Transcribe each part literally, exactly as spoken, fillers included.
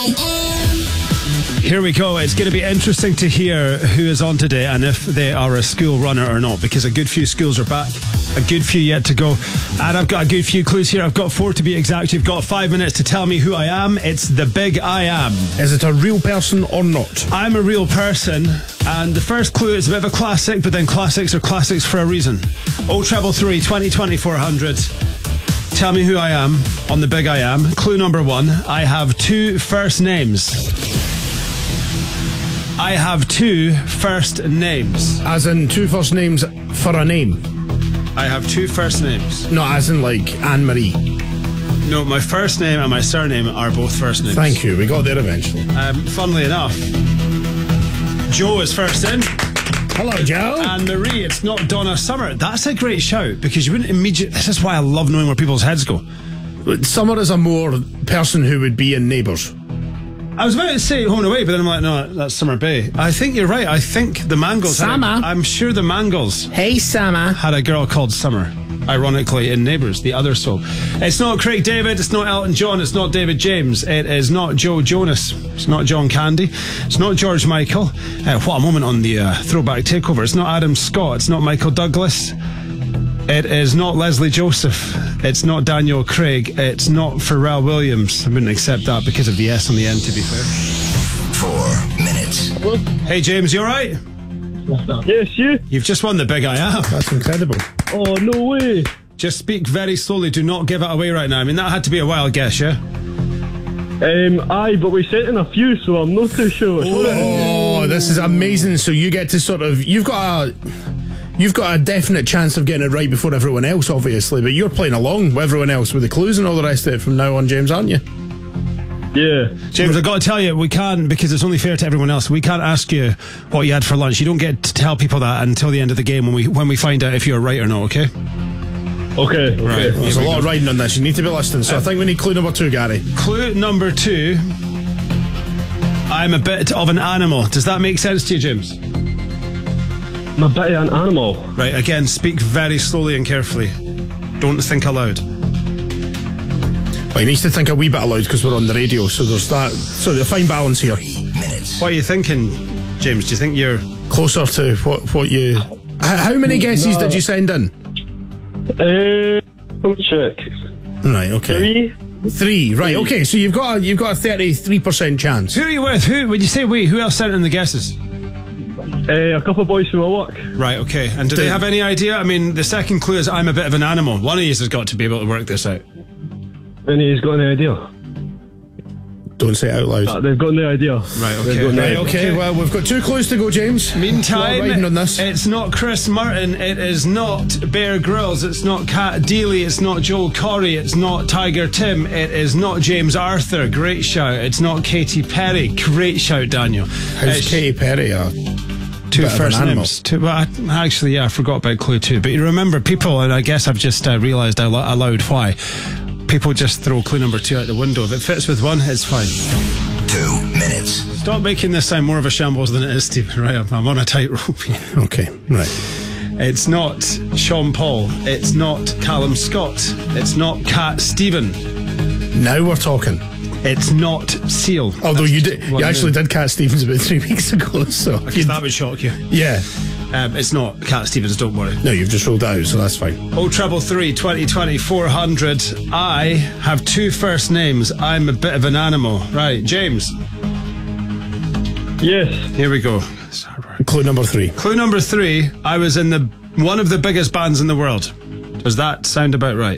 I am. Here we go. It's going to be interesting to hear who is on today and if they are a school runner or not, because a good few schools are back, a good few yet to go. And I've got a good few clues here. I've got four to be exact. You've got five minutes to tell me who I am. It's the big I am. Is it a real person or not? I'm a real person. And the first clue is a bit of a classic, but then classics are classics for a reason. oh treble three, twenty, twenty, four hundred. Tell me who I am on the big I am. Clue number one. I have two first names. I have two first names. As in two first names for a name? I have two first names. Not as in like Anne-Marie? No, my first name and my surname are both first names. Thank you, we got there eventually. Um, funnily enough, Joe is first in. Hello, Joe. And Marie, it's not Donna Summer. That's a great shout, because you wouldn't immediately... This is why I love knowing where people's heads go. Summer is a more person who would be in Neighbours. I was about to say Home and Away, but then I'm like, no, that's Summer Bay. I think you're right. I think the Mangles... Summer. A, I'm sure the Mangles... Hey, Summer. ...had a girl called Summer, ironically, in Neighbours, the other soul. It's not Craig David, it's not Elton John, it's not David James, it is not Joe Jonas, it's not John Candy, it's not George Michael. Uh, what a moment on the uh, throwback takeover. It's not Adam Scott, it's not Michael Douglas. It is not Leslie Joseph. It's not Daniel Craig. It's not Pharrell Williams. I wouldn't accept that because of the S on the end, to be fair. Four minutes. Hey, James, you all right? Yes, you? You've just won the big I am. That's incredible. Oh, no way. Just speak very slowly. Do not give it away right now. I mean, that had to be a wild guess, yeah? Um, aye, but we sent in a few, so I'm not too sure. Oh, this is amazing. So you get to sort of... You've got a... You've got a definite chance of getting it right before everyone else, obviously, but you're playing along with everyone else with the clues and all the rest of it from now on, James, aren't you? Yeah. James, I've got to tell you, we can't, because it's only fair to everyone else, we can't ask you what you had for lunch. You don't get to tell people that until the end of the game when we when we find out if you're right or not, okay? Okay, okay. Right. There's a lot of riding on this. You need to be listening, so I think we need clue number two, Gary. Clue number two. I'm a bit of an animal. Does that make sense to you, James? I'm a bit of an animal. Right, again, speak very slowly and carefully. Don't think aloud. Well, he needs to think a wee bit aloud because we're on the radio, so there's that. So there's a fine balance here. What are you thinking, James? Do you think you're closer to what what you? How, how many guesses no. did you send in? Uh, let me check. Right. Okay. Three. Three. Right. Okay. So you've got a, you've got a thirty-three percent chance. Who are you with? Who? When you say we, who else sent in the guesses? Uh, a couple of boys from my work. Right, okay. And do they have any idea? I mean, the second clue is I'm a bit of an animal. One of you has got to be able to work this out. Any of you's got any idea? Don't say it out loud. Uh, they've got no idea. Right, okay. Right, right, okay. okay. Well, we've got two clues to go, James. Meantime, on this. It's not Chris Martin. It is not Bear Grylls. It's not Kat Deely. It's not Joel Corey. It's not Tiger Tim. It is not James Arthur. Great shout. It's not Katy Perry. Great shout, Daniel. How's it's Katy Perry? Uh, Two first names. Two, well, I, actually, yeah, I forgot about clue two. But you remember, people, and I guess I've just uh, realised aloud why. People just throw clue number two out the window. If it fits with one, it's fine. Two minutes. Stop making this sound more of a shambles than it is, Stephen. Right, I'm, I'm on a tightrope here. Okay, right. It's not Sean Paul. It's not Callum Scott. It's not Cat Stephen. Now we're talking. It's not Seal. Although That's you did, you actually did Cat Stevens about three weeks ago, so because that would shock you. Yeah. Um, it's not Cat Stevens, don't worry. No, you've just rolled it out, so that's fine. oh treble three, twenty, twenty, four hundred. I have two first names. I'm a bit of an animal. Right, James. Yes. Here we go. Clue number three. Clue number three. I was in the one of the biggest bands in the world. Does that sound about right?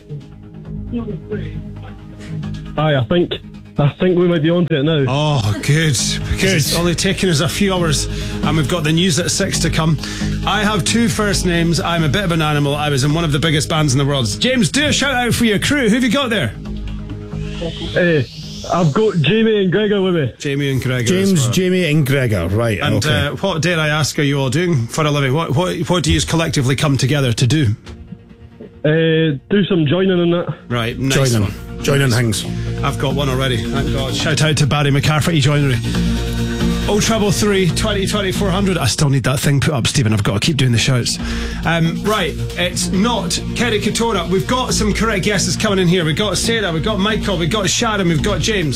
Aye, I think. I think we might be on to it now. Oh, good. Good. It's only taken us a few hours and we've got the news at six to come. I have two first names. I'm a bit of an animal. I was in one of the biggest bands in the world. James, do a shout out for your crew. Who have you got there? Uh, I've got Jamie and Gregor with me. Jamie and Gregor. James, well. Jamie and Gregor. Right. And okay. uh, what, dare I ask, are you all doing for a living? What, what, what do you collectively come together to do? Uh, do some joining in that. Right, nice joining. one. Joining things. I've got one already, thank God. Shout out to Barry McCarthy Joinery. oh treble three, twenty, twenty, four hundred. I still need that thing put up, Stephen. I've got to keep doing the shouts. Um, right, it's not Kerry Katora. We've got some correct guesses coming in here. We've got Sarah, we've got Michael, we've got Sharon, we've got James.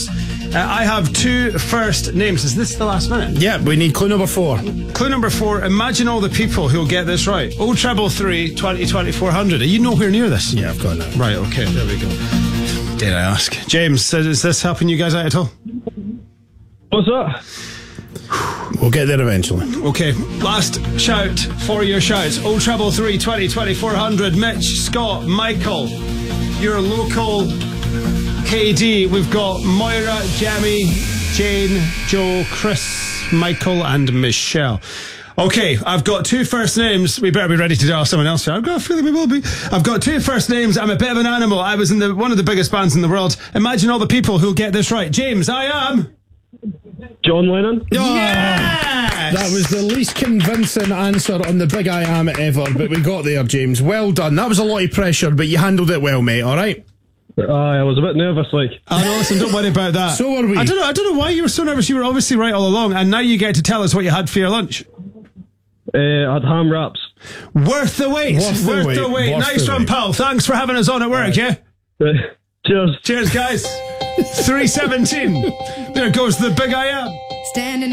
Uh, I have two first names. Is this the last minute? Yeah, we need clue number four. Clue number four. Imagine all the people who'll get this right. Oh, treble three, twenty, twenty, four hundred. Are you nowhere near this? Yeah, I've got that. Right, okay, there we go. Did I ask? James, is this helping you guys out at all? What's that? We'll get there eventually. Okay, last shout for your shouts. Oh, treble three, twenty, twenty, four hundred. Mitch, Scott, Michael, your local K D. We've got Moira, Jamie, Jane, Joe, Chris, Michael, and Michelle. Okay, I've got two first names. We better be ready to dial someone else. I've got a feeling we will be. I've got two first names. I'm a bit of an animal. I was in the one of the biggest bands in the world. Imagine all the people who'll get this right. James, I am... John Lennon? Yes! That was the least convincing answer on the Big I Am ever, but we got there, James. Well done. That was a lot of pressure, but you handled it well, mate, all right? Aye, I was a bit nervous, like. Oh, no, listen, don't worry about that. So are we. I don't know, I don't know why you were so nervous. You were obviously right all along, and now you get to tell us what you had for your lunch. Uh, I had ham wraps. Worth the wait. Worth the wait. wait. Worth Nice the one, wait. pal. Thanks for having us on at work, yeah? Uh, cheers. Cheers, guys. three seventeen. There goes the Big I Am. Standing